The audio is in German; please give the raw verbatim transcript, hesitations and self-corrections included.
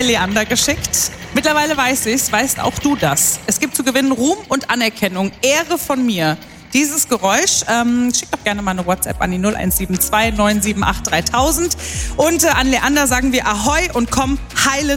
Leander geschickt. Mittlerweile weiß ich's, weißt auch du das. Es gibt zu gewinnen Ruhm und Anerkennung, Ehre von mir. Dieses Geräusch, ähm, schickt doch gerne mal eine WhatsApp an die null eins sieben zwei neun sieben acht dreitausend. Und äh, an Leander sagen wir Ahoi und komm heile